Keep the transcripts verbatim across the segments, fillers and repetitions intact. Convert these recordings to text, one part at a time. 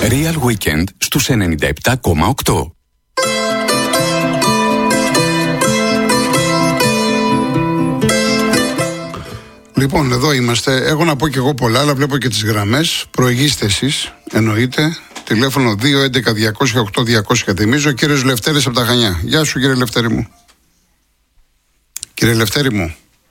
Real Weekend στους ενενήντα επτά κόμμα οκτώ. Λοιπόν, εδώ είμαστε. Έχω να πω και εγώ πολλά, αλλά βλέπω και τις γραμμές. Προηγήστε εσείς, εννοείται. Τηλέφωνο δύο έντεκα διακόσια οκτώ διακόσια. Θυμίζω, κύριος Λευτέρης από τα Χανιά. Γεια σου, κύριε Λευτέρη μου. Κύριε Λευτέρη μου.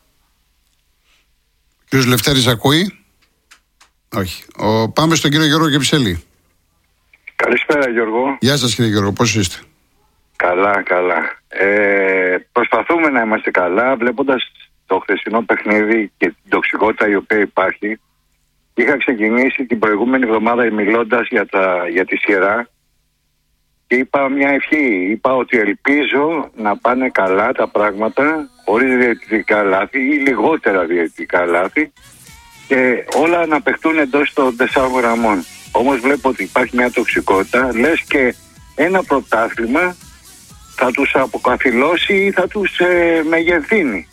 Κύριος Λευτέρης ακούει? Όχι. Ο, πάμε στον κύριο Γιώργο Κεψέλη. Καλησπέρα, Γιώργο. Γεια σας, κύριε Γιώργο, πώς είστε? Καλά, καλά. Ε, προσπαθούμε να είμαστε καλά. Βλέποντας το χθεσινό παιχνίδι και την τοξικότητα η οποία υπάρχει, είχα ξεκινήσει την προηγούμενη εβδομάδα μιλώντας για, τα, για τη σειρά και είπα μια ευχή. Είπα ότι ελπίζω να πάνε καλά τα πράγματα, χωρίς διαιτητικά λάθη ή λιγότερα διαιτητικά λάθη, και όλα να παιχτούν εντός των τεσσάρων γραμμών. Όμως βλέπω ότι υπάρχει μια τοξικότητα, λες και ένα πρωτάθλημα θα τους αποκαφυλώσει ή θα τους ε, μεγεθύνει.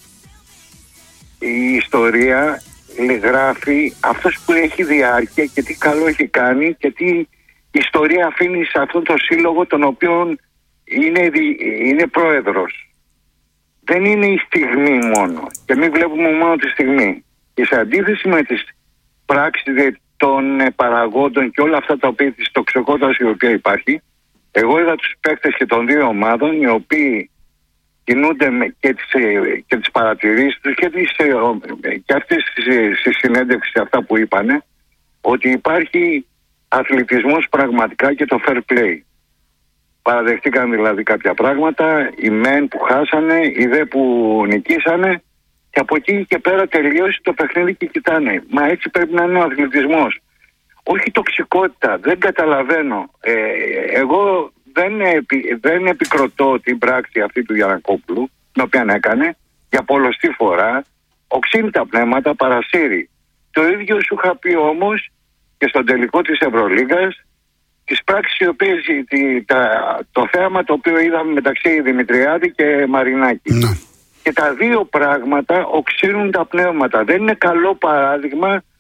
Η ιστορία γράφει αυτός που έχει διάρκεια και τι καλό έχει κάνει και τι ιστορία αφήνει σε αυτόν τον σύλλογο τον οποίο είναι, είναι πρόεδρος. Δεν είναι η στιγμή μόνο και μην βλέπουμε μόνο τη στιγμή. Και σε αντίθεση με τις πράξεις των παραγόντων και όλα αυτά τα οποία της τοξικότητας η οποία υπάρχει, εγώ είδα τους παίκτες και των δύο ομάδων οι οποίοι κινούνται και τις, και τις παρατηρήσεις τους και, τις, και αυτές στη συνέντευξη αυτά που είπανε, ότι υπάρχει αθλητισμός πραγματικά και το fair play. Παραδεχτήκαν δηλαδή κάποια πράγματα, οι μεν που χάσανε, οι δε που νικήσανε, και από εκεί και πέρα τελειώσει το παιχνίδι και κοιτάνε. Μα έτσι πρέπει να είναι ο αθλητισμός. Όχι τοξικότητα, δεν καταλαβαίνω. Ε, εγώ δεν, επι, δεν επικροτώ την πράξη αυτή του Γιαννακόπουλου, την οποία έκανε, για πολλοστή φορά, οξύνει τα πνεύματα, παρασύρει. Το ίδιο σου είχα πει όμως και στον τελικό της Ευρωλίγκας, τις πράξεις οι οποίες, τη, τα, το θέαμα το οποίο είδαμε μεταξύ Δημητριάδη και Μαρινάκη. Ναι. Και τα δύο πράγματα οξύνουν τα πνεύματα. Δεν είναι καλό παράδειγμα